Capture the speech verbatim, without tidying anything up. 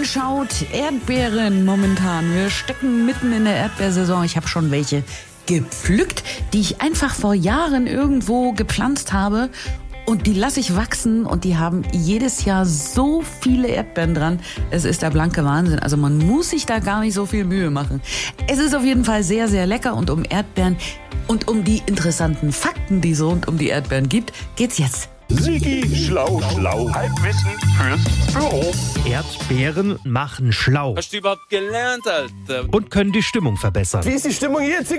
geschaut. Erdbeeren momentan. Wir stecken mitten in der Erdbeersaison. Ich habe schon welche gepflückt, die ich einfach vor Jahren irgendwo gepflanzt habe. Und die lasse ich wachsen und die haben jedes Jahr so viele Erdbeeren dran. Es ist der blanke Wahnsinn. Also man muss sich da gar nicht so viel Mühe machen. Es ist auf jeden Fall sehr, sehr lecker. Und um Erdbeeren und um die interessanten Fakten, die es rund um die Erdbeeren gibt, geht's jetzt. Sigi schlau schlau. Halbwissen fürs Büro. Erdbeeren machen schlau Hast du überhaupt gelernt, Alter? und können die Stimmung verbessern. Wie ist die Stimmung hier?